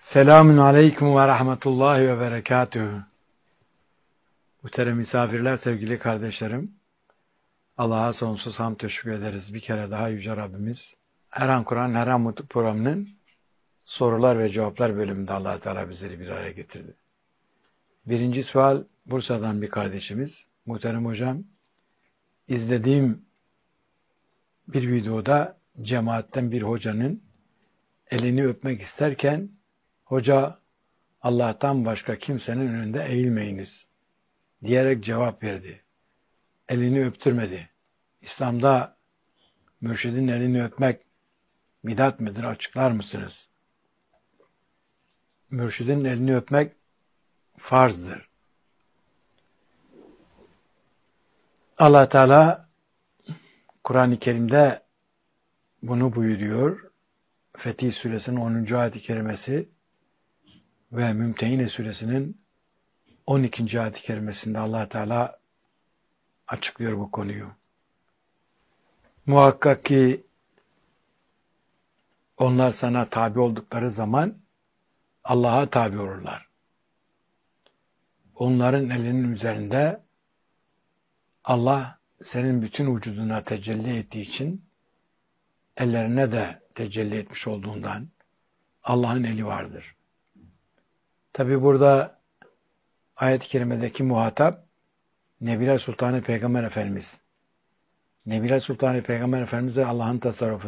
Selamun aleyküm ve rahmetullahi ve berekatühü. Muhterem misafirler, sevgili kardeşlerim. Allah'a sonsuz hamd teşekkür ederiz. Bir kere daha Yüce Rabbimiz Her An Kur'an, Her An Mutlu programının sorular ve cevaplar bölümünde Allah Teala bizleri bir araya getirdi. Birinci sual Bursa'dan bir kardeşimiz. Muhterem hocam, izlediğim bir videoda cemaatten bir hocanın elini öpmek isterken hoca Allah'tan başka kimsenin önünde eğilmeyiniz diyerek cevap verdi. Elini öptürmedi. İslam'da mürşidin elini öpmek bidat midir? Açıklar mısınız? Mürşidin elini öpmek farzdır. Allah Teala Kur'an-ı Kerim'de bunu buyuruyor. Fetih Suresinin 10. ayet-i kerimesi ve Mümtehine Suresinin 12. ayet-i kerimesinde Allah Teala açıklıyor bu konuyu. Muhakkak ki onlar sana tabi oldukları zaman Allah'a tabi olurlar. Onların elinin üzerinde Allah senin bütün vücuduna tecelli ettiği için ellerine de tecelli etmiş olduğundan Allah'ın eli vardır. Tabi burada ayet-i kerimedeki muhatap Nebile Sultanı Peygamber Efendimiz. Nebile Sultanı Peygamber Efendimiz de Allah'ın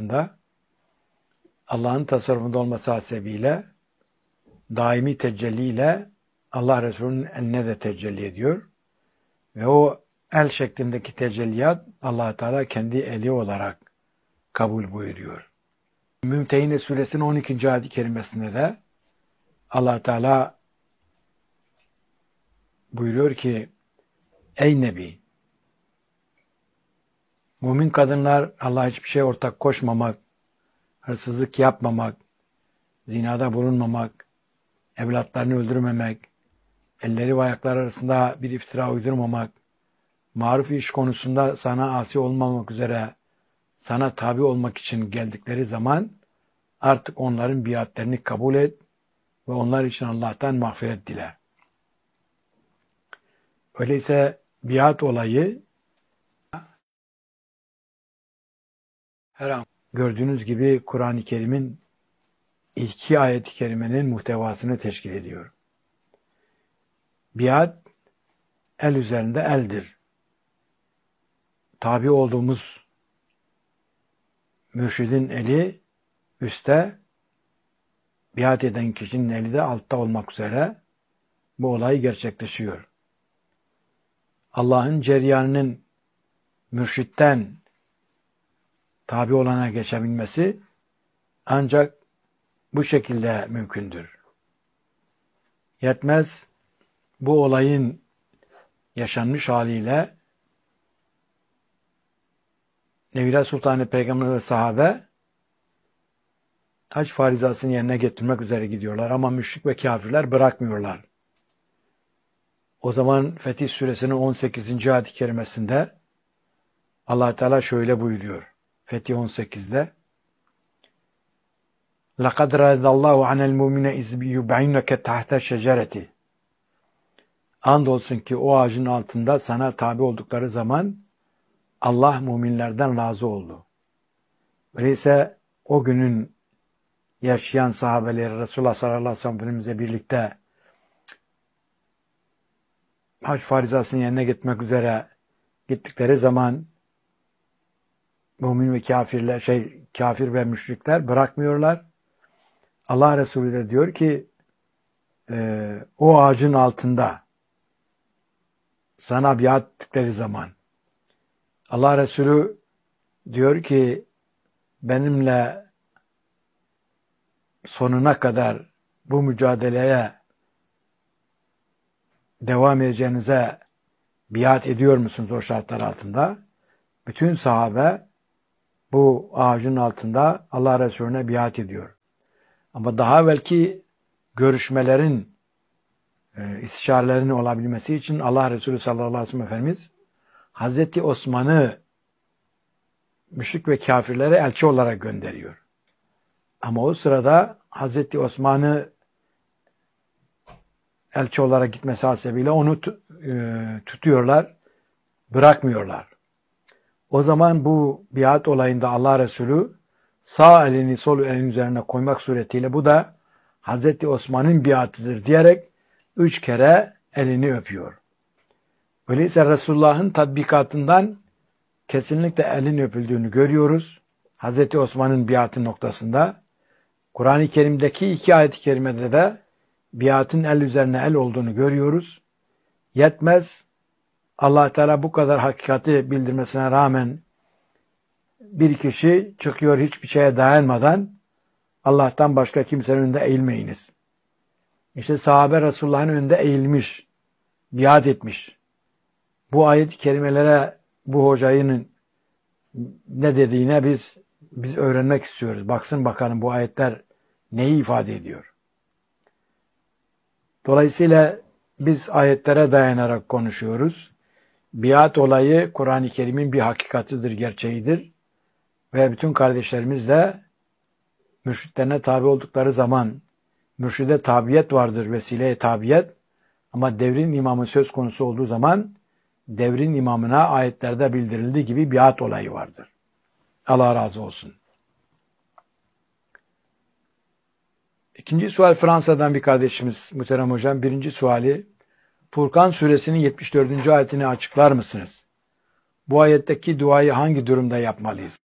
tasarrufunda olması hasebiyle daimi tecelliyle Allah Resulü'nün eline de tecelli ediyor. Ve o el şeklindeki tecelliyat Allah Teala kendi eli olarak kabul buyuruyor. Mümtehine Suresinin 12. ayet-i kerimesinde de Allah Teala buyuruyor ki ey Nebi, mümin kadınlar Allah'a hiçbir şey ortak koşmamak, hırsızlık yapmamak, zinada bulunmamak, evlatlarını öldürmemek, elleri ve ayakları arasında bir iftira uydurmamak, maruf iş konusunda sana asi olmamak üzere sana tabi olmak için geldikleri zaman artık onların biatlerini kabul et ve onlar için Allah'tan mağfiret dile. Öyleyse biat olayı her an gördüğünüz gibi Kur'an-ı Kerim'in iki ayet-i kerimenin muhtevasını teşkil ediyor. Biat el üzerinde eldir. Tabi olduğumuz mürşidin eli üstte, biat eden kişinin eli de altta olmak üzere bu olay gerçekleşiyor. Allah'ın ceryanının mürşitten tabi olana geçebilmesi ancak bu şekilde mümkündür. Yetmez, bu olayın yaşanmış haliyle Nebile Sultanı Peygamber ve sahabe hac farizasını yerine getirmek üzere gidiyorlar ama müşrik ve kafirler bırakmıyorlar. O zaman Fetih Suresinin 18. ayet-i kerimesinde Allah Teala şöyle buyuruyor. Fetih 18'de لَقَدْ رَضَى اللّٰهُ عَنَ الْمُؤْمِنَ اِذْ يُبْعِنَّكَ تَحْتَ الشَّجَرَةِ Andolsun ki o ağacın altında sana tabi oldukları zaman Allah müminlerden razı oldu. Öyleyse o günün yaşayan sahabeleri Resulullah sallallahu aleyhi ve sellem Efendimizle birlikte hac farizasını yerine getirmek üzere gittikleri zaman mümin ve kafir ve müşrikler bırakmıyorlar. Allah Resulü de diyor ki o ağacın altında sana biat ettikleri zaman Allah Resulü diyor ki benimle sonuna kadar bu mücadeleye devam edeceğinize biat ediyor musunuz o şartlar altında? Bütün sahabe bu ağacın altında Allah Resulüne biat ediyor. Ama daha evvelki görüşmelerin, istişarelerin olabilmesi için Allah Resulü sallallahu aleyhi ve sellem Efendimiz Hazreti Osman'ı müşrik ve kafirlere elçi olarak gönderiyor. Ama o sırada Hazreti Osman'ı elçi olarak gitmesi hasebiyle onu tutuyorlar, bırakmıyorlar. O zaman bu biat olayında Allah Resulü sağ elini sol elin üzerine koymak suretiyle bu da Hazreti Osman'ın biatıdır diyerek 3 kere elini öpüyor. Öyleyse Resulullah'ın tatbikatından kesinlikle elin öpüldüğünü görüyoruz. Hazreti Osman'ın biatı noktasında. Kur'an-ı Kerim'deki 2 ayet-i kerimede de biatın el üzerine el olduğunu görüyoruz. Yetmez, Allah Teala bu kadar hakikati bildirmesine rağmen bir kişi çıkıyor hiçbir şeye dayanmadan Allah'tan başka kimsenin önünde eğilmeyiniz. İşte sahabe Resulullah'ın önünde eğilmiş, biat etmiş. Bu ayet-i kerimelere bu hocanın ne dediğine biz öğrenmek istiyoruz. Baksın bakalım bu ayetler neyi ifade ediyor. Dolayısıyla biz ayetlere dayanarak konuşuyoruz. Biat olayı Kur'an-ı Kerim'in bir hakikatidir, gerçeğidir. Ve bütün kardeşlerimiz de mürşitlerine tabi oldukları zaman mürşide tabiyet vardır, vesileye tabiyet. Ama devrin imamı söz konusu olduğu zaman devrin imamına ayetlerde bildirildiği gibi biat olayı vardır. Allah razı olsun. İkinci sual Fransa'dan bir kardeşimiz muhterem hocam. Birinci suali Furkan suresinin 74. ayetini açıklar mısınız? Bu ayetteki duayı hangi durumda yapmalıyız?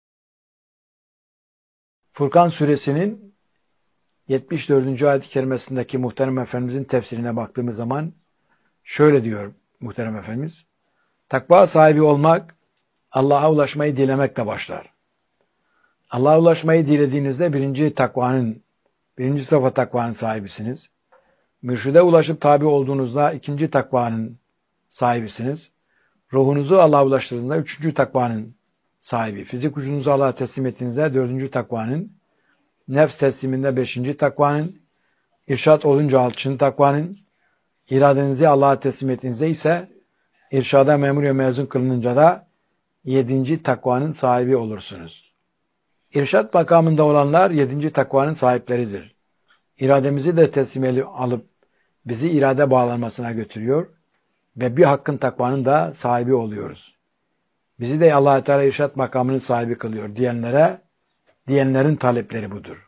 Furkan suresinin 74. ayet-i kerimesindeki muhterem efendimizin tefsirine baktığımız zaman şöyle diyor muhterem efendimiz. Takva sahibi olmak Allah'a ulaşmayı dilemekle başlar. Allah'a ulaşmayı dilediğinizde birinci safha takvanın sahibisiniz. Mürşide ulaşıp tabi olduğunuzda ikinci takvanın sahibisiniz. Ruhunuzu Allah'a ulaştırdığınızda üçüncü takvanın sahibi. Fizik ucunuzu Allah'a teslim ettiğinizde dördüncü takvanın. Nefs tesliminde beşinci takvanın. İrşad olunca altıncı takvanın. İradenizi Allah'a teslim ettiğinizde ise irşada memur ve mezun kılınınca da yedinci takvanın sahibi olursunuz. İrşad makamında olanlar yedinci takvanın sahipleridir. İrademizi de teslim alıp bizi irade bağlanmasına götürüyor ve bir hakkın takvanın da sahibi oluyoruz. Bizi de Allah-u Teala irşad makamının sahibi kılıyor diyenlerin talepleri budur.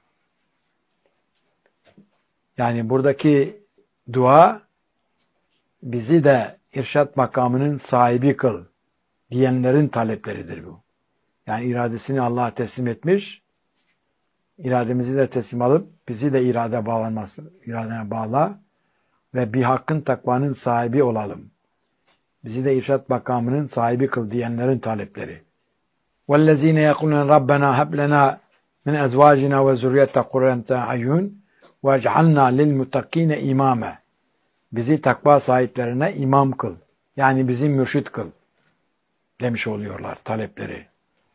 Yani buradaki dua bizi de irşad makamının sahibi kıl diyenlerin talepleridir bu. Yani iradesini Allah'a teslim etmiş, irademizi de teslim alıp bizi de iradene bağla ve bir hakkın takvanın sahibi olalım. Bizi de irşad makamının sahibi kıl diyenlerin talepleri. وَالَّذ۪ينَ يَقُولُونَ رَبَّنَا هَبْ لَنَا مِنْ اَزْوَاجِنَا وَزُرِّيَّةَ قُرَّةَ اَعْيُنٍ وَاجْعَلْنَا لِلْمُتَّقِينَ imame. Bizi takva sahiplerine imam kıl. Yani bizi mürşit kıl demiş oluyorlar talepleri.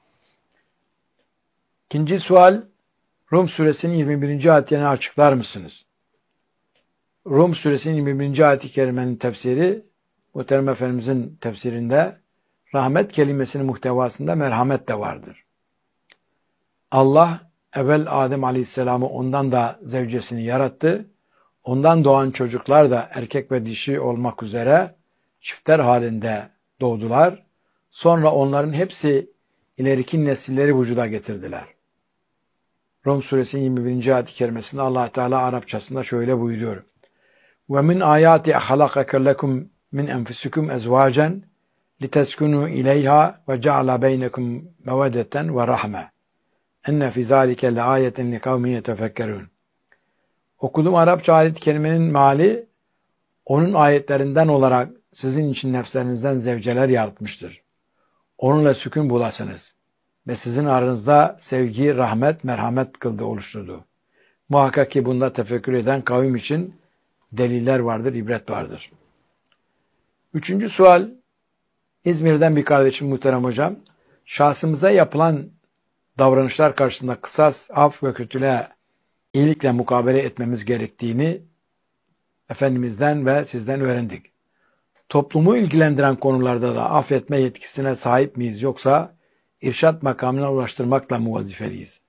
İkinci sual, Rum suresinin 21. ayetini açıklar mısınız? Rum suresinin 21. ayet-i kerimenin tefsiri, muhterem Efendimizin tefsirinde rahmet kelimesinin muhtevasında merhamet de vardır. Allah evvel Adem Aleyhisselam'ı ondan da zevcesini yarattı. Ondan doğan çocuklar da erkek ve dişi olmak üzere çiftler halinde doğdular. Sonra onların hepsi ileriki nesilleri vücuda getirdiler. Rum suresinin 21. ayet-i kerimesinde Allah Teala Arapçasında şöyle buyuruyor. وَمِنْ آيَاتِ أَخَلَقَكَ لَكُمْ مِنْ أَنْفُسِكُمْ أَزْوَاجًا لِتَسْكُنُوا إِلَيْهَا وَجَعَلَ بَيْنَكُمْ مَوَدَّةً وَرَحْمَةً اَنَّ فِي ذَٰلِكَ لَآيَةً لِقَوْمٍ يَتَفَكَّرُونَ. Okuduğum Arapça ayet-i kerimenin meali, onun ayetlerinden olarak sizin için nefslerinizden zevceler yaratmıştır. Onunla sükun bulasınız ve sizin aranızda sevgi, rahmet, merhamet kıldı, oluşturdu. Muhakkak ki bunda tefekkür eden kavim için deliller vardır, ibret vardır. Üçüncü sual, İzmir'den bir kardeşim muhterem hocam. Şahsımıza yapılan davranışlar karşısında kısas, af ve kötülüğe iyilikle mukabele etmemiz gerektiğini Efendimiz'den ve sizden öğrendik. Toplumu ilgilendiren konularda da affetme yetkisine sahip miyiz, yoksa irşad makamına ulaştırmakla mı vazifeliyiz?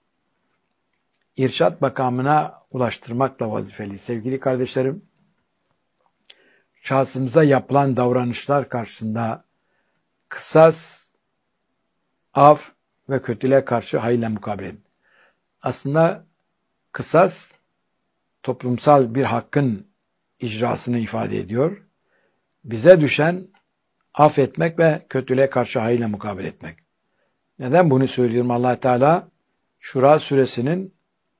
İrşad makamına ulaştırmakla vazifeliyiz. Sevgili kardeşlerim, şahsımıza yapılan davranışlar karşısında kısas, af ve kötülüğe karşı hayırla mukabele edin. Aslında kısas toplumsal bir hakkın icrasını ifade ediyor. Bize düşen affetmek ve kötülüğe karşı hayırla mukabele etmek. Neden bunu söylüyorum? Allah Teala Şura suresinin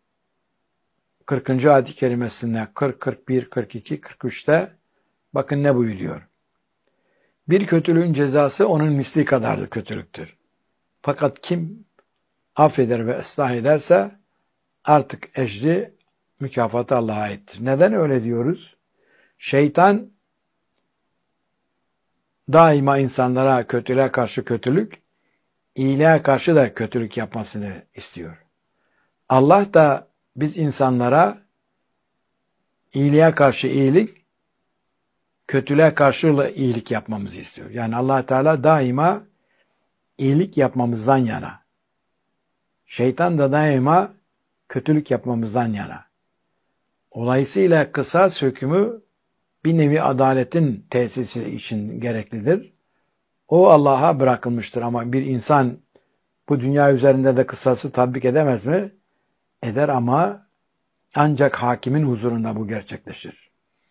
40. ayet-i kerimesinde 40, 41, 42, 43'te bakın ne buyuruyor. Bir kötülüğün cezası onun misli kadardır kötülüktür. Fakat kim affeder ve ıslah ederse artık ecri, mükafatı Allah'a aittir. Neden öyle diyoruz? Şeytan daima insanlara kötülüğe karşı kötülük, iyiliğe karşı da kötülük yapmasını istiyor. Allah da biz insanlara iyiliğe karşı iyilik, kötülüğe karşı da iyilik yapmamızı istiyor. Yani Allah Teala daima iyilik yapmamızdan yana. Şeytan da daima kötülük yapmamızdan yana. Dolayısıyla kısas hükmü bir nevi adaletin tesisi için gereklidir. O Allah'a bırakılmıştır ama bir insan bu dünya üzerinde de kısası tatbik edemez mi? Eder ama ancak hakimin huzurunda bu gerçekleşir.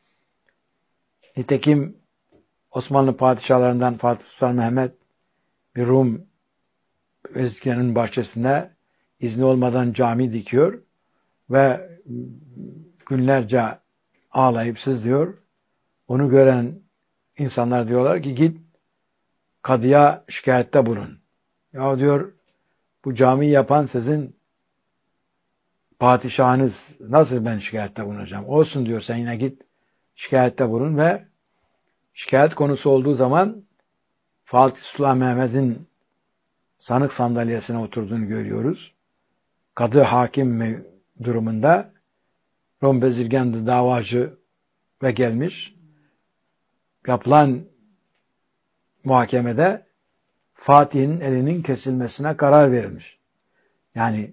Nitekim Osmanlı padişahlarından Fatih Sultan Mehmet bir Rum vezirinin bahçesinde izni olmadan cami dikiyor ve günlerce ağlayıp sızlıyor. Onu gören insanlar diyorlar ki git kadıya şikayette bulun. Ya diyor bu camiyi yapan sizin padişahınız, nasıl ben şikayette bulunacağım? Olsun diyor, sen yine git şikayette bulun ve şikayet konusu olduğu zaman Fatih Sultan Mehmet'in sanık sandalyesine oturduğunu görüyoruz. Kadı hakim durumunda Rum bezirganı davacı ve gelmiş. Yapılan muhakemede Fatih'in elinin kesilmesine karar verilmiş. Yani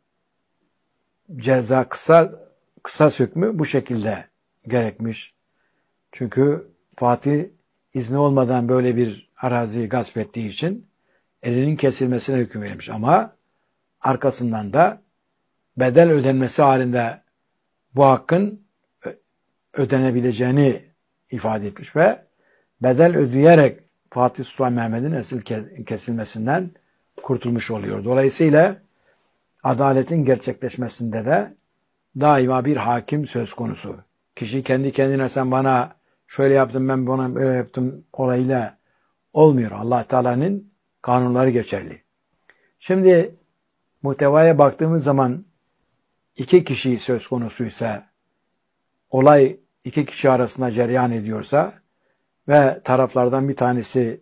ceza kısa hükmü bu şekilde gerekmiş. Çünkü Fatih izni olmadan böyle bir araziyi gasp ettiği için elinin kesilmesine hüküm verilmiş. Ama arkasından da bedel ödenmesi halinde bu hakkın ödenebileceğini ifade etmiş ve bedel ödeyerek Fatih Sultan Mehmet'in esir kesilmesinden kurtulmuş oluyor. Dolayısıyla adaletin gerçekleşmesinde de daima bir hakim söz konusu. Kişi kendi kendine sen bana şöyle yaptın ben bana böyle yaptım olayıyla olmuyor. Allah Teala'nın kanunları geçerli. Şimdi muhtevaya baktığımız zaman iki kişi söz konusuysa, olay iki kişi arasında cereyan ediyorsa ve taraflardan bir tanesi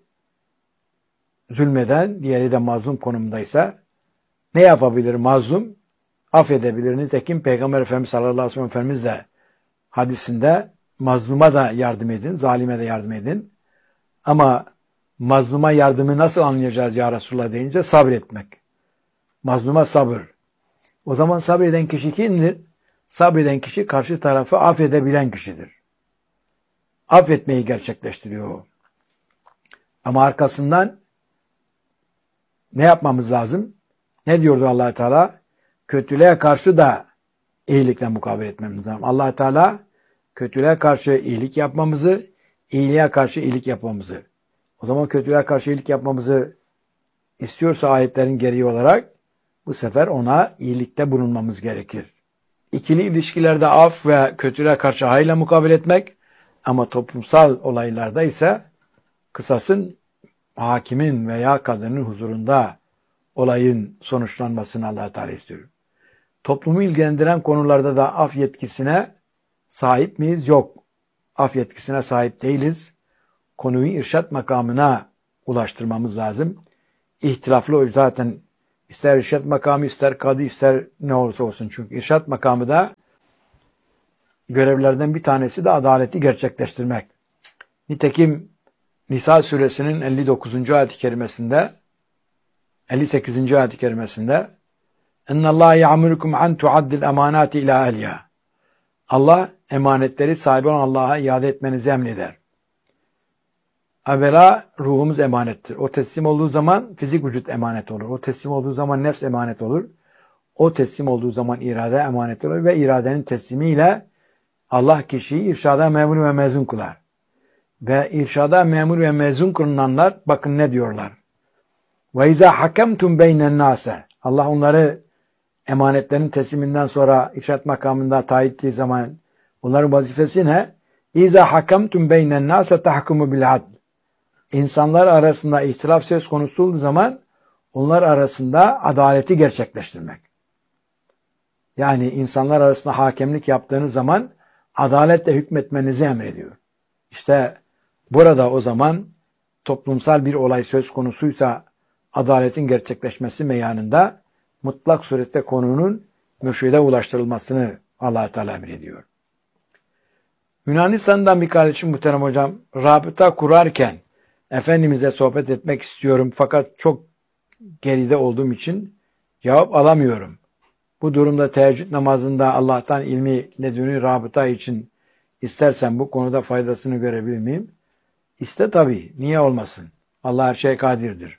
zulmeden, diğeri de mazlum konumundaysa ne yapabilir mazlum? Affedebilir. Nitekim Peygamber Efendimiz sallallahu aleyhi ve sellem Efendimiz de hadisinde mazluma da yardım edin, zalime de yardım edin. Ama mazluma yardımı nasıl anlayacağız ya Resulullah deyince sabretmek. Mazluma sabır. O zaman sabreden kişi kimdir? Sabreden kişi karşı tarafı affedebilen kişidir. Affetmeyi gerçekleştiriyor o. Ama arkasından ne yapmamız lazım? Ne diyordu Allah Teala? Kötülüğe karşı da iyilikle mukabele etmemiz lazım. Allah Teala kötülüğe karşı iyilik yapmamızı, iyiliğe karşı iyilik yapmamızı. O zaman kötülüğe karşı iyilik yapmamızı istiyorsa ayetlerin gereği olarak bu sefer ona iyilikte bulunmamız gerekir. İkili ilişkilerde af ve kötülüğe karşı hayırla mukabele etmek ama toplumsal olaylarda ise kısasın hakimin veya kadının huzurunda olayın sonuçlanmasını Allah Teala istiyor. Toplumu ilgilendiren konularda da af yetkisine sahip miyiz? Yok. Af yetkisine sahip değiliz. Konuyu irşat makamına ulaştırmamız lazım. İhtilaflı o zaten ister irşat makamı, ister kadı, ister ne olursa olsun. Çünkü irşat makamı da görevlerden bir tanesi de adaleti gerçekleştirmek. Nitekim Nisa suresinin 59. ayet-i kerimesinde 58. ayet-i kerimesinde اِنَّ اللّٰهَ يَعْمُرُكُمْ عَنْ تُعَدِّ الْاَمَانَاتِ اِلَى اَهْلِيَا Allah emanetleri sahibi olan Allah'a iade etmenizi emreder. Evvela ruhumuz emanettir. O teslim olduğu zaman fizik vücut emanet olur. O teslim olduğu zaman nefs emanet olur. O teslim olduğu zaman irade emanet olur ve iradenin teslimiyle Allah kişiyi irşada memur ve mezun kılar. Ve irşada memur ve mezun kılınanlar bakın ne diyorlar. Ve izâ hakemtum beynen nâse. Allah onları emanetlerin tesliminden sonra irşat makamında tayin ettiği zaman onların vazifesi ne? İzâ hakemtum beynen nâse tahkumu bil adl. İnsanlar arasında ihtilaf söz konusu olduğu zaman onlar arasında adaleti gerçekleştirmek. Yani insanlar arasında hakemlik yaptığınız zaman adaletle hükmetmenizi emrediyor. İşte burada o zaman toplumsal bir olay söz konusuysa adaletin gerçekleşmesi meyanında mutlak surette konunun mürşide ulaştırılmasını Allah Teala emrediyor. Yunanistan'dan bir kardeşim muhterem hocam, rabıta kurarken Efendimiz'e sohbet etmek istiyorum fakat çok geride olduğum için cevap alamıyorum. Bu durumda teheccüd namazında Allah'tan ilmi ledünü rabıta için istersen bu konuda faydasını görebilir miyim? İste tabii. Niye olmasın? Allah her şeye kadirdir.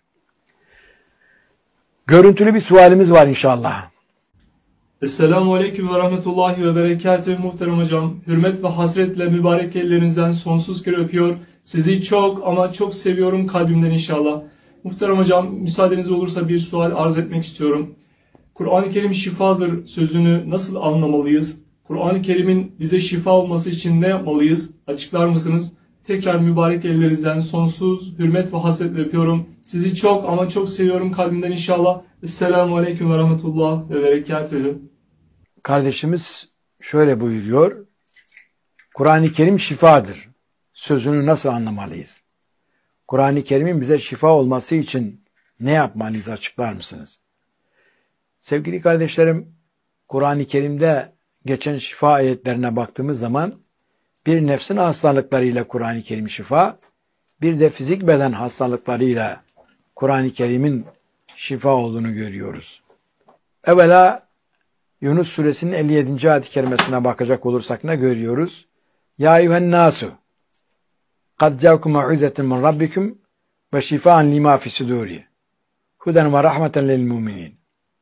Görüntülü bir sualimiz var inşallah. Esselamu Aleyküm ve Rahmetullahi ve Berekatühü muhterem hocam. Hürmet ve hasretle mübarek ellerinizden sonsuz kere öpüyor. Sizi çok ama çok seviyorum kalbimden inşallah. Muhterem hocam müsaadeniz olursa bir sual arz etmek istiyorum. Kur'an-ı Kerim şifadır sözünü nasıl anlamalıyız? Kur'an-ı Kerim'in bize şifa olması için ne yapmalıyız? Açıklar mısınız? Tekrar mübarek ellerinizden sonsuz hürmet ve hasretle öpüyorum. Sizi çok ama çok seviyorum kalbimden inşallah. Esselamu Aleyküm ve Rahmetullah ve Berekatühü. Kardeşimiz şöyle buyuruyor. Kur'an-ı Kerim şifadır. Sözünü nasıl anlamalıyız? Kur'an-ı Kerim'in bize şifa olması için ne yapmalıyız açıklar mısınız? Sevgili kardeşlerim, Kur'an-ı Kerim'de geçen şifa ayetlerine baktığımız zaman bir nefsin hastalıklarıyla Kur'an-ı Kerim şifa, bir de fizik beden hastalıklarıyla Kur'an-ı Kerim'in şifa olduğunu görüyoruz. Evvela Yunus suresinin 57. ayet-i kerimesine bakacak olursak ne görüyoruz? Ya eyyühen nasu kad ca'akum mau'izetun min rabbikum ve şifaan lima fi suduri huden ve rahmeten lil muminin.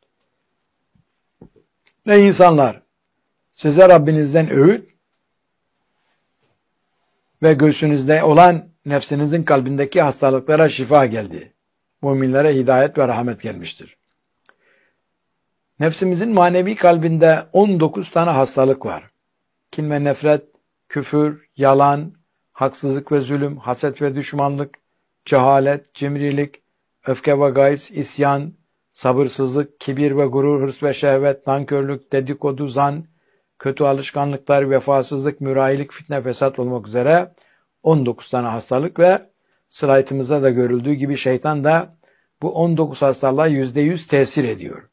Ey insanlar! Size Rabbinizden öğüt ve göğsünüzde olan nefsinizin kalbindeki hastalıklara şifa geldi. Müminlere hidayet ve rahmet gelmiştir. Nefsimizin manevi kalbinde 19 tane hastalık var. Kin ve nefret, küfür, yalan, haksızlık ve zulüm, haset ve düşmanlık, cehalet, cimrilik, öfke ve gayz, isyan, sabırsızlık, kibir ve gurur, hırs ve şehvet, nankörlük, dedikodu, zan, kötü alışkanlıklar, vefasızlık, mürayilik, fitne, fesat olmak üzere 19 tane hastalık ve slaytımızda da görüldüğü gibi şeytan da bu 19 hastalığa %100 tesir ediyor.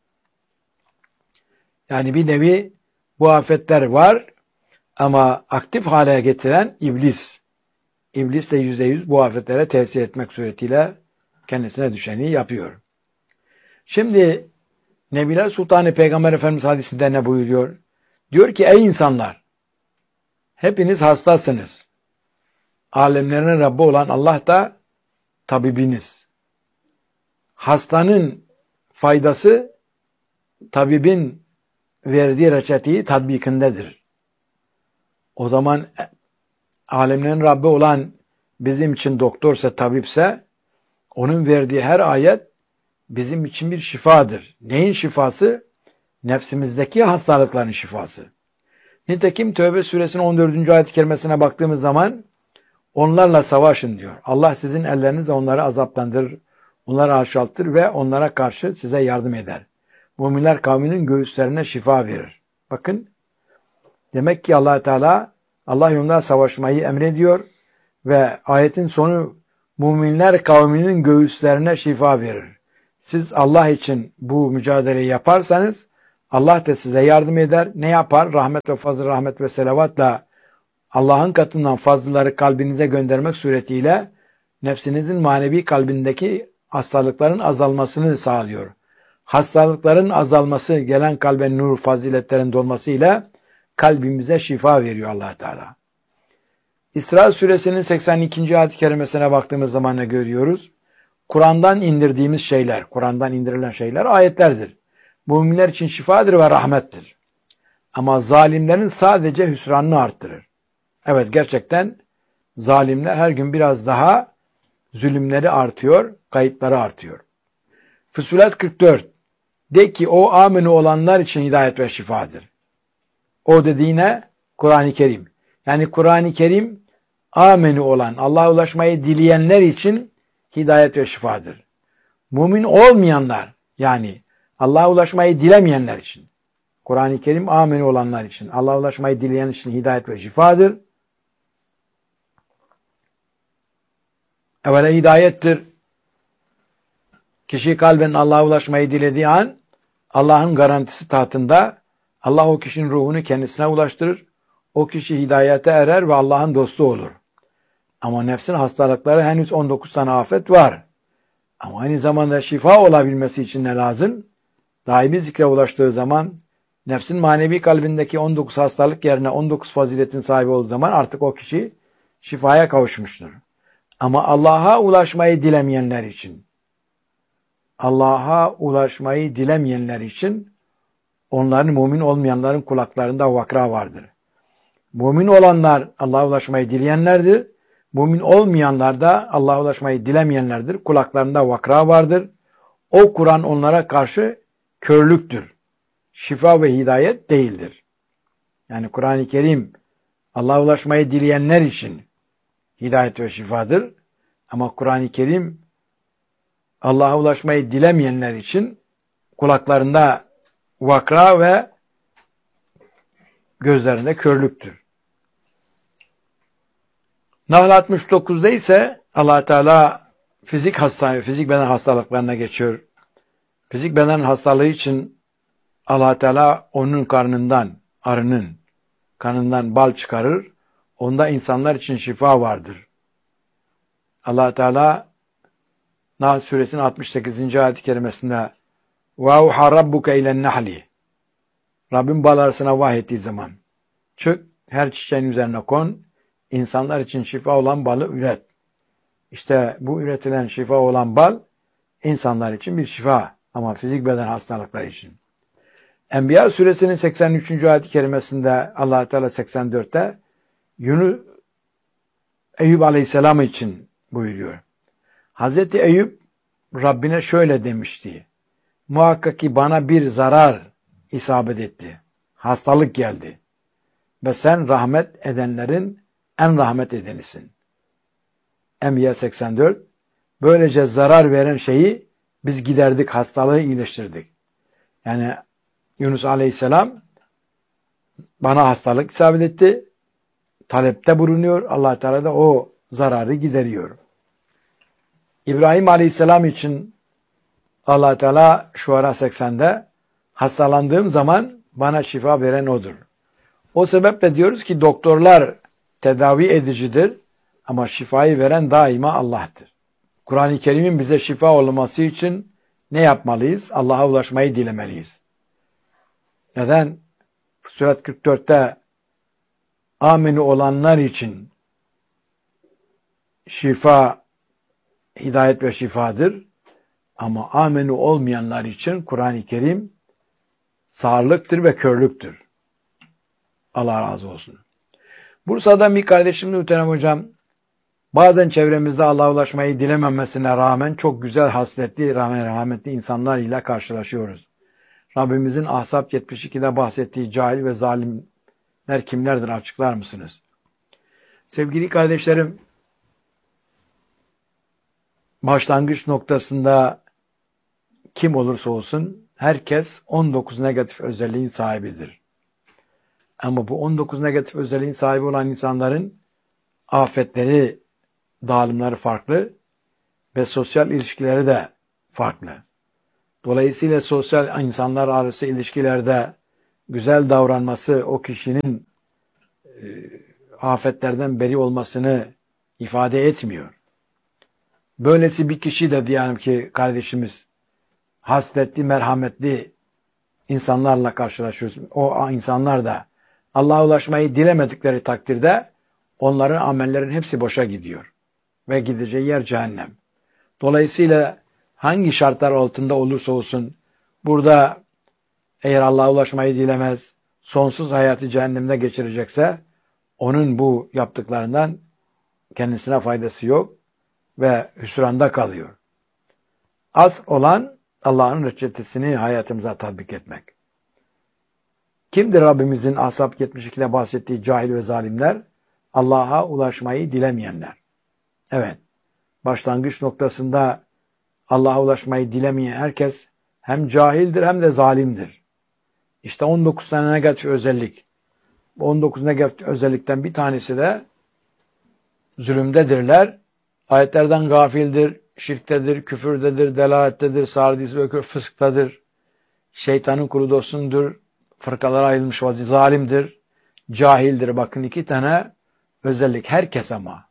Yani bir nevi bu afetler var ama aktif hale getiren iblis. İblis de %100 bu afetlere tesir etmek suretiyle kendisine düşeni yapıyor. Şimdi Nebiler Sultanı Peygamber Efendimiz hadisinde ne buyuruyor? Diyor ki ey insanlar hepiniz hastasınız. Alemlerin Rabbi olan Allah da tabibiniz. Hastanın faydası tabibin verdiği reçeteyi tatbikindedir. O zaman alemlerin Rabbi olan bizim için doktorsa, tabipse onun verdiği her ayet bizim için bir şifadır. Neyin şifası? Nefsimizdeki hastalıkların şifası. Nitekim Tövbe suresinin 14. ayet-i kerimesine baktığımız zaman onlarla savaşın diyor. Allah sizin ellerinizle onları azaplandırır, onları alçaltır ve onlara karşı size yardım eder. Müminler kavminin göğüslerine şifa verir. Bakın demek ki Allah Teala Allah yolunda savaşmayı emrediyor ve ayetin sonu müminler kavminin göğüslerine şifa verir. Siz Allah için bu mücadeleyi yaparsanız Allah da size yardım eder. Ne yapar? Rahmet ve fazl, rahmet ve selavatla Allah'ın katından fazlaları kalbinize göndermek suretiyle nefsinizin manevi kalbindeki hastalıkların azalmasını sağlıyor. Hastalıkların azalması gelen kalbe nur faziletlerin dolmasıyla kalbimize şifa veriyor Allah Teala. İsra suresinin 82. ayet-i kerimesine baktığımız zaman ne görüyoruz? Kur'an'dan indirdiğimiz şeyler, Kur'an'dan indirilen şeyler ayetlerdir. Müminler için şifadır ve rahmettir. Ama zalimlerin sadece hüsranını arttırır. Evet, gerçekten zalimler her gün biraz daha zulümleri artıyor, kayıpları artıyor. Füsilet 44. De ki o aminu olanlar için hidayet ve şifadır. O dediğine Kur'an-ı Kerim. Yani Kur'an-ı Kerim aminu olan, Allah'a ulaşmayı dileyenler için hidayet ve şifadır. Mümin olmayanlar, yani Allah'a ulaşmayı dilemeyenler için, Kur'an-ı Kerim aminu olanlar için, Allah'a ulaşmayı dileyen için hidayet ve şifadır. Evvela hidayettir. Kişi kalben Allah'a ulaşmayı dilediği an Allah'ın garantisi tahtında, Allah o kişinin ruhunu kendisine ulaştırır. O kişi hidayete erer ve Allah'ın dostu olur. Ama nefsin hastalıkları henüz 19 tane afet var. Ama aynı zamanda şifa olabilmesi için ne lazım? Daimi zikre ulaştığı zaman, nefsin manevi kalbindeki 19 hastalık yerine 19 faziletin sahibi olduğu zaman artık o kişi şifaya kavuşmuştur. Ama Allah'a ulaşmayı dilemeyenler için, onların mümin olmayanların kulaklarında vakra vardır. Mümin olanlar Allah'a ulaşmayı dileyenlerdir. Mümin olmayanlar da Allah'a ulaşmayı dilemeyenlerdir. Kulaklarında vakra vardır. O Kur'an onlara karşı körlüktür. Şifa ve hidayet değildir. Yani Kur'an-ı Kerim Allah'a ulaşmayı dileyenler için hidayet ve şifadır. Ama Kur'an-ı Kerim Allah'a ulaşmayı dilemeyenler için kulaklarında vakra ve gözlerinde körlüktür. Nahl 69'da ise Allah Teala fizik beden hastalıklarına geçiyor. Fizik beden hastalığı için Allah Teala onun arının kanından bal çıkarır. Onda insanlar için şifa vardır. Allah Teala Nahl suresinin 68. ayet-i kerimesinde وَاُوحَا رَبُّكَ اِلَى النَّحْلِ Rabbim bal arısına vahyettiği zaman çık, her çiçeğin üzerine kon, insanlar için şifa olan balı üret. İşte bu üretilen şifa olan bal insanlar için bir şifa, ama fizik beden hastalıkları için. Enbiya suresinin 83. ayet-i kerimesinde Allah Teala 84'te Eyüp Aleyhisselam için buyuruyor. Hazreti Eyüp Rabbine şöyle demişti. Muhakkak ki bana bir zarar isabet etti. Hastalık geldi. Ve sen rahmet edenlerin en rahmet edenisin. Enbiya 84. Böylece zarar veren şeyi biz giderdik, hastalığı iyileştirdik. Yani Yunus Aleyhisselam bana hastalık isabet etti. Talepte bulunuyor. Allah Teala da o zararı gideriyor. İbrahim Aleyhisselam için Allah Teala Şuara 80'de hastalandığım zaman bana şifa veren odur. O sebeple diyoruz ki doktorlar tedavi edicidir ama şifayı veren daima Allah'tır. Kur'an-ı Kerim'in bize şifa olması için ne yapmalıyız? Allah'a ulaşmayı dilemeliyiz. Neden? Suret 44'te aminu olanlar için şifa, hidayet ve şifadır. Ama amenu olmayanlar için Kur'an-ı Kerim sağırlıktır ve körlüktür. Allah razı olsun. Bursa'dan bir kardeşim Muhterem Hocam, bazen çevremizde Allah'a ulaşmayı dilememesine rağmen çok güzel hasletli, rahmetli insanlar ile karşılaşıyoruz. Rabbimizin Ahzab 72'de bahsettiği cahil ve zalimler kimlerdir, açıklar mısınız? Sevgili kardeşlerim, başlangıç noktasında kim olursa olsun herkes 19 negatif özelliğin sahibidir. Ama bu 19 negatif özelliğin sahibi olan insanların afetleri, dağılımları farklı ve sosyal ilişkileri de farklı. Dolayısıyla sosyal insanlar arası ilişkilerde güzel davranması o kişinin afetlerden beri olmasını ifade etmiyor. Böylesi bir kişi de diyelim ki kardeşimiz hasletli, merhametli insanlarla karşılaşıyoruz. O insanlar da Allah'a ulaşmayı dilemedikleri takdirde onların amellerin hepsi boşa gidiyor. Ve gideceği yer cehennem. Dolayısıyla hangi şartlar altında olursa olsun burada eğer Allah'a ulaşmayı dilemez, sonsuz hayatı cehennemde geçirecekse onun bu yaptıklarından kendisine faydası yok ve hüsranda kalıyor. Az olan Allah'ın reçetesini hayatımıza tatbik etmek. Kimdir Rabbimizin Ashab 72'de bahsettiği cahil ve zalimler? Allah'a ulaşmayı dilemeyenler. Evet, başlangıç noktasında Allah'a ulaşmayı dilemeyen herkes hem cahildir hem de zalimdir. İşte 19 tane negatif özellik. Bu 19 negatif özellikten bir tanesi de zulümdedirler. Ayetlerden gafildir, şirktedir, küfürdedir, delalettedir, sardis ve fısktadır. Şeytanın kulu dostundur, fırkalara ayrılmış vaziyet, zalimdir, cahildir. Bakın 2 tane özellik herkes ama.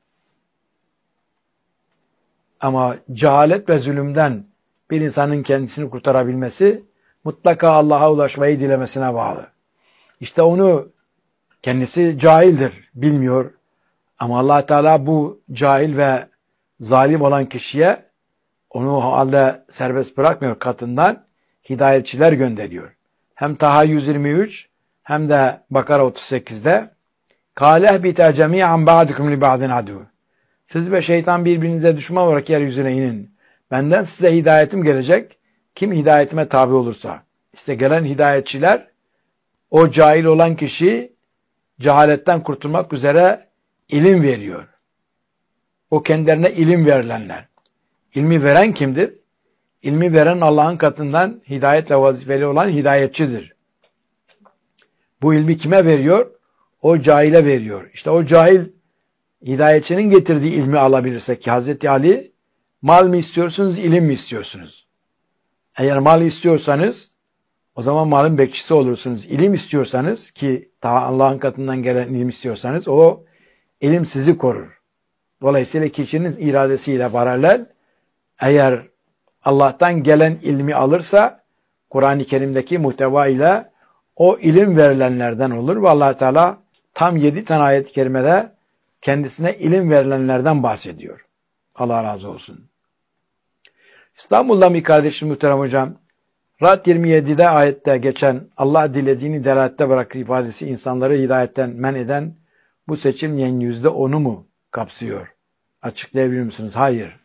Ama cehalet ve zulümden bir insanın kendisini kurtarabilmesi mutlaka Allah'a ulaşmayı dilemesine bağlı. İşte onu kendisi cahildir, bilmiyor. Ama Allah Teala bu cahil ve zalim olan kişiye onu halde serbest bırakmıyor, katından hidayetçiler gönderiyor. Hem Taha 123 hem de Bakara 38'de "Kâleh bite cemî'an ba'dukum li ba'din adu." Siz ve şeytan birbirinize düşman olarak yeryüzüne inin. Benden size hidayetim gelecek. Kim hidayetime tabi olursa. İşte gelen hidayetçiler o cahil olan kişi cehaletten kurtulmak üzere ilim veriyor. O kendilerine ilim verilenler. İlmi veren kimdir? İlmi veren Allah'ın katından hidayetle vazifeli olan hidayetçidir. Bu ilmi kime veriyor? O cahile veriyor. İşte o cahil hidayetçinin getirdiği ilmi alabilirse ki Hazreti Ali mal mı istiyorsunuz, ilim mi istiyorsunuz? Eğer mal istiyorsanız o zaman malın bekçisi olursunuz. İlim istiyorsanız ki daha Allah'ın katından gelen ilim istiyorsanız o ilim sizi korur. Dolayısıyla kişinin iradesiyle paralel eğer Allah'tan gelen ilmi alırsa Kur'an-ı Kerim'deki muhteva ile o ilim verilenlerden olur ve Allah Teala tam 7 tane ayet-i kerimede kendisine ilim verilenlerden bahsediyor. Allah razı olsun. İstanbul'dan bir kardeşim muhterem hocam, Ra'd 27'de ayette geçen Allah dilediğini delalette bırakır ifadesi insanları hidayetten men eden bu seçilmeyen %10'u mu kapsıyor? Açıklayabilir misiniz? Hayır.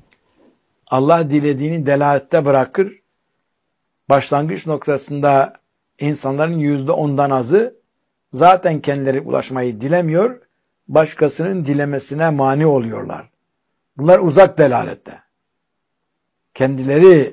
Allah dilediğini delalette bırakır. Başlangıç noktasında insanların %10'dan azı zaten kendileri ulaşmayı dilemiyor, başkasının dilemesine mani oluyorlar. Bunlar uzak delalette. Kendileri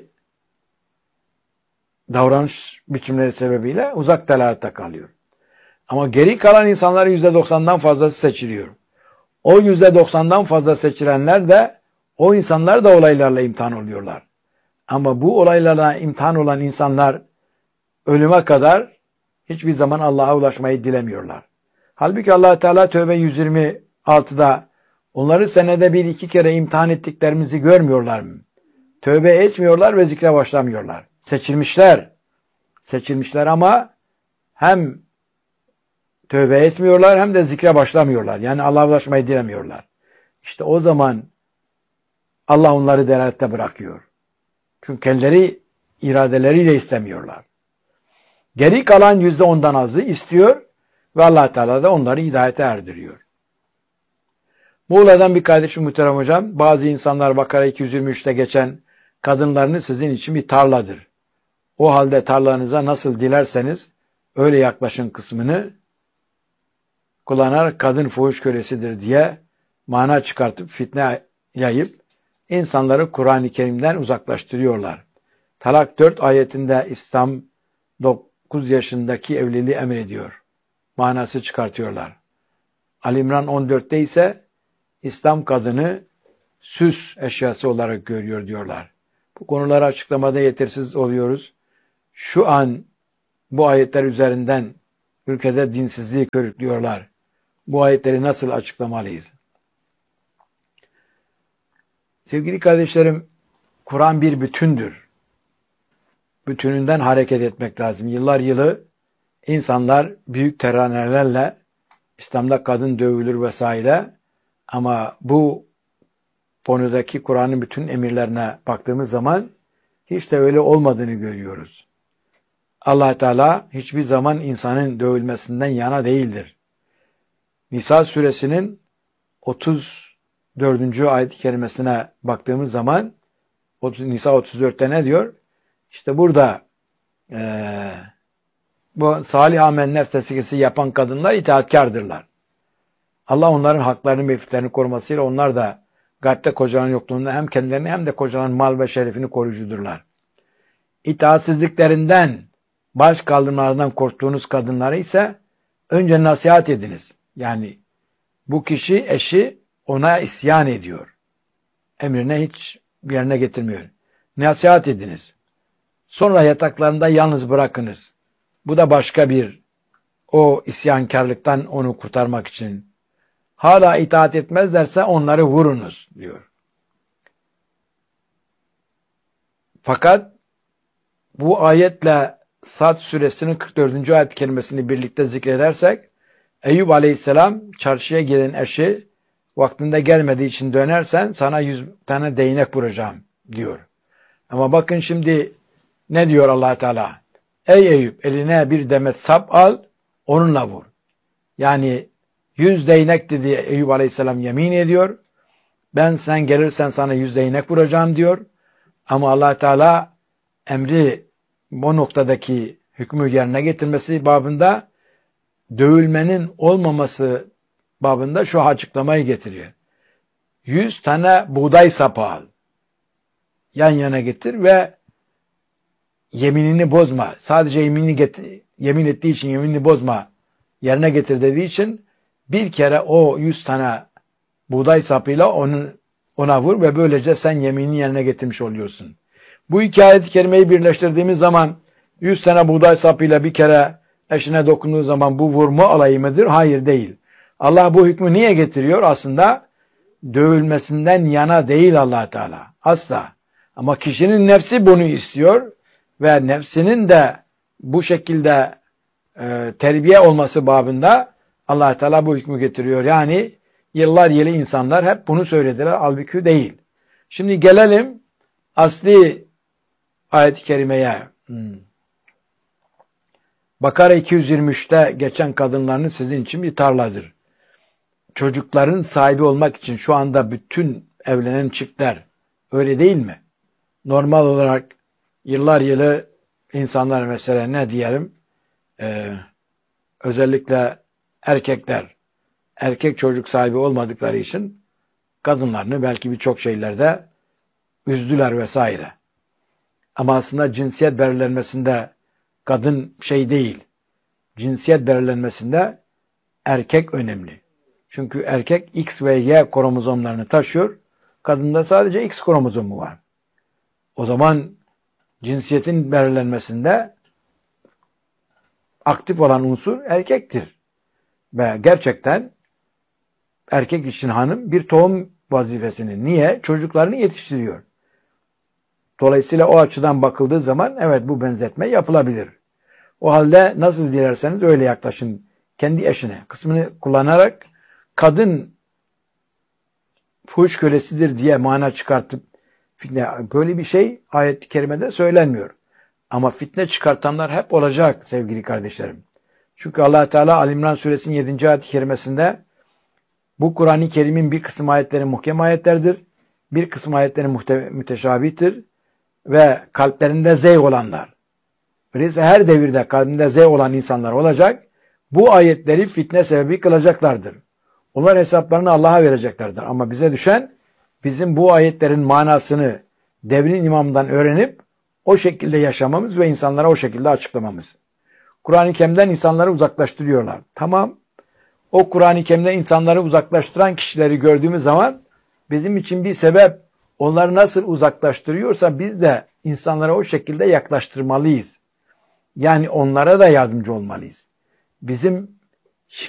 davranış biçimleri sebebiyle uzak delalette kalıyor. Ama geri kalan insanların %90'dan fazlası seçiliyor. O %90'dan fazla seçilenler de o insanlar da olaylarla imtihan oluyorlar. Ama bu olaylarla imtihan olan insanlar ölüme kadar hiçbir zaman Allah'a ulaşmayı dilemiyorlar. Halbuki Allah Teala Tevbe 126'da onları senede 1-2 kere imtihan ettiklerimizi görmüyorlar mı? Tövbe etmiyorlar ve zikre başlamıyorlar. Seçilmişler. Seçilmişler ama hem tövbe etmiyorlar hem de zikre başlamıyorlar. Yani Allah'a ulaşmayı dilemiyorlar. İşte o zaman Allah onları delalette bırakıyor. Çünkü kendileri iradeleriyle istemiyorlar. Geri kalan %10'dan azı istiyor ve Allah Teala da onları hidayete erdiriyor. Muğla'dan bir kardeşim muhterem hocam, bazı insanlar Bakara 223'te geçen kadınlarınız sizin için bir tarladır. O halde tarlanıza nasıl dilerseniz öyle yaklaşın kısmını kullanarak kadın fuhuş kölesidir diye mana çıkartıp fitne yayıp insanları Kur'an-ı Kerim'den uzaklaştırıyorlar. Talak 4 ayetinde İslam 9 yaşındaki evliliği emrediyor. Manası çıkartıyorlar. Ali İmran 14'te ise İslam kadını süs eşyası olarak görüyor diyorlar. Bu konuları açıklamada yetersiz oluyoruz. Şu an bu ayetler üzerinden ülkede dinsizliği körüklüyorlar. Bu ayetleri nasıl açıklamalıyız? Sevgili kardeşlerim, Kur'an bir bütündür. Bütününden hareket etmek lazım. Yıllar yılı insanlar büyük teranelerle İslam'da kadın dövülür vesaire. Ama bu konudaki Kur'an'ın bütün emirlerine baktığımız zaman hiç de öyle olmadığını görüyoruz. Allah Teala hiçbir zaman insanın dövülmesinden yana değildir. Nisa suresinin 34. ayet-i kerimesine baktığımız zaman Nisa 34'te ne diyor? İşte burada bu salih ameller teslikesi yapan kadınlar itaatkardırlar. Allah onların haklarını, menfaatlerini korumasıyla onlar da gaybte kocaların yokluğunda hem kendilerini hem de kocaların mal ve şerefini koruyucudurlar. İtaatsizliklerinden, baş kaldırmalarından korktuğunuz kadınlara ise önce nasihat ediniz. Yani bu kişi eşi ona isyan ediyor. Emrine hiç yerine getirmiyor. Nasihat ediniz. Sonra yataklarında yalnız bırakınız. Bu da başka bir o isyankarlıktan onu kurtarmak için. Hala itaat etmezlerse onları vurunuz diyor. Fakat bu ayetle Sad suresinin 44. ayet kelimesini birlikte zikredersek Eyüp aleyhisselam çarşıya gelen eşi vaktinde gelmediği için dönersen sana 100 tane değnek vuracağım diyor. Ama bakın şimdi ne diyor Allah Teala? Ey Eyüp eline bir demet sap al onunla vur. Yani 100 değnek dedi Eyüp aleyhisselam yemin ediyor. Ben sen gelirsen sana 100 değnek vuracağım diyor. Ama Allah Teala emri bu noktadaki hükmü yerine getirmesi babında dövülmenin olmaması babında şu açıklamayı getiriyor. 100 tane buğday sapı al. Yan yana getir ve yeminini bozma. Sadece yemin ettiği için yeminini bozma. Yerine getir dediği için bir kere o 100 tane buğday sapıyla ona vur ve böylece sen yeminini yerine getirmiş oluyorsun. Bu iki ayet-i kerimeyi birleştirdiğimiz zaman 100 tane buğday sapıyla bir kere eşine dokunduğu zaman bu vurma alayı mıdır? Hayır değil. Allah bu hükmü niye getiriyor? Aslında dövülmesinden yana değil Allah Teala. Asla. Ama kişinin nefsi bunu istiyor ve nefsinin de bu şekilde terbiye olması babında Allah Teala bu hükmü getiriyor. Yani yıllar yılı insanlar hep bunu söylediler. Halbuki değil. Şimdi gelelim asli ayet-i kerimeye. Bakara 223'te geçen kadınlarınız sizin için bir tarladır. Çocukların sahibi olmak için şu anda bütün evlenen çiftler öyle değil mi? Normal olarak yıllar yılı insanlar mesela ne diyelim özellikle erkekler erkek çocuk sahibi olmadıkları için kadınlarını belki birçok şeylerde üzdüler vesaire. Ama aslında cinsiyet belirlenmesinde kadın şey değil. Cinsiyet belirlenmesinde erkek önemli. Çünkü erkek X ve Y kromozomlarını taşıyor. Kadında sadece X kromozomu var. O zaman cinsiyetin belirlenmesinde aktif olan unsur erkektir. Ve gerçekten erkek için hanım bir tohum vazifesini. Niye? Çocuklarını yetiştiriyor. Dolayısıyla o açıdan bakıldığı zaman evet bu benzetme yapılabilir. O halde nasıl dilerseniz öyle yaklaşın. Kendi eşine kısmını kullanarak kadın fuhuş kölesidir diye mana çıkartıp fitne, böyle bir şey ayet-i kerimede söylenmiyor. Ama fitne çıkartanlar hep olacak sevgili kardeşlerim. Çünkü Allah Teala Ali İmran suresinin 7. ayet-i kerimesinde bu Kur'an-ı Kerim'in bir kısım ayetleri muhkem ayetlerdir. Bir kısım ayetleri müteşabihtir. Ve kalplerinde zevk olanlar. Öyleyse her devirde kalbinde zevk olan insanlar olacak. Bu ayetleri fitne sebebi kılacaklardır. Onlar hesaplarını Allah'a vereceklerdir. Ama bize düşen bizim bu ayetlerin manasını devrin imamından öğrenip o şekilde yaşamamız ve insanlara o şekilde açıklamamız. Kur'an-ı Kerim'den insanları uzaklaştırıyorlar. Tamam. O Kur'an-ı Kerim'den insanları uzaklaştıran kişileri gördüğümüz zaman bizim için bir sebep, onları nasıl uzaklaştırıyorsa biz de insanlara o şekilde yaklaştırmalıyız. Yani onlara da yardımcı olmalıyız. Bizim